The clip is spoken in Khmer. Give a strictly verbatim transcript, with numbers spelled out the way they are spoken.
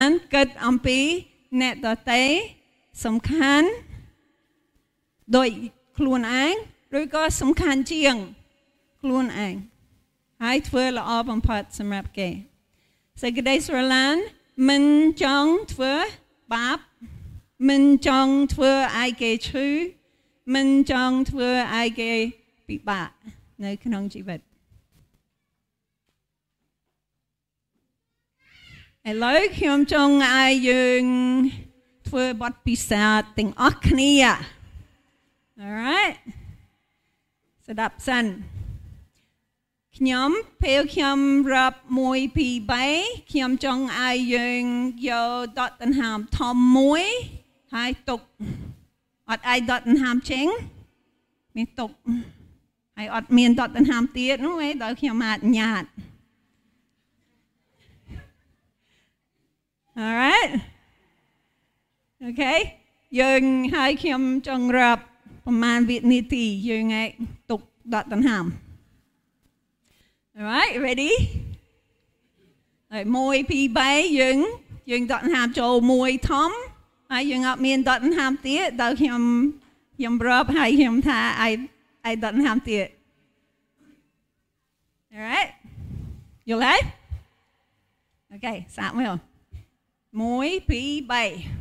គិតអំពីអ្នកដទៃសំខាន់ដោយខ្លួនឯងឬក៏សំខាន់ជាងខ្លួនឯងហើយធ្វើល្អបំផុតសម្រាប់គេសេចក្តីស្រឡាញ់មិនចង់ធ្វើបាបមិនចង់ធ្វើឲ្យគេឈឺមិនចង់ធ្វើឲ្យគេពិបាកនៅក្នុងជីវិតឥឡូវខ្ញុំចង់ឲ្យយើងធ្វើបទពិសោធន៍ទាំងអស់គ្នា Alright ស្ដាប់សិនខ្ញុំពេលខ្ញុំរាប់មួយពីរបីខ្ញុំចង់ឲ្យយើងយកដកដង្ហើមធំមួយហើយទុកអត់ឲ្យដកដង្ហើមចេញមានទុកហើយអត់មានដកដង្ហើមទៀតនោះឯងដល់ខ្ញុំអនុញ្ញាត Alright Okay យើងហើយខ្ញុំចង់រាប់ប្រមាណវិនាទីយើងឯងទុកដកដង្ហើម Alright ready ហើយមួយពីរបីយើងយើងដកដង្ហើមចូលមួយធំហើយយើងអត់មានដកដង្ហើមទៀតដល់ខ្ញុំខ្ញុំរាប់ហើយខ្ញុំថាឲ្យឲ្យដកដង្ហើមទៀត Alright យល់ហើយ Okay សាកមើលមួយពីរបី